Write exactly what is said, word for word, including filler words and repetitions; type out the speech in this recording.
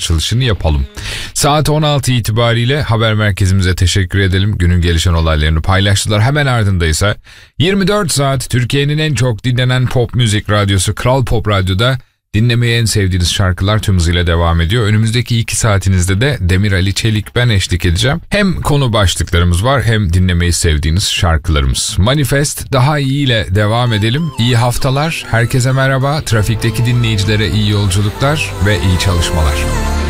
açılışını yapalım. Saat on altı itibariyle haber merkezimize teşekkür edelim. Günün gelişen olaylarını paylaştılar. Hemen ardındaysa yirmi dört saat Türkiye'nin en çok dinlenen pop müzik radyosu Kral Pop Radyo'da dinlemeyi en sevdiğiniz şarkılar tüm hızıyla devam ediyor. Önümüzdeki iki saatinizde de Demir Ali Çelik ben eşlik edeceğim. Hem konu başlıklarımız var hem dinlemeyi sevdiğiniz şarkılarımız. Manifest daha iyi ile devam edelim. İyi haftalar, herkese merhaba. Trafikteki dinleyicilere iyi yolculuklar ve iyi çalışmalar.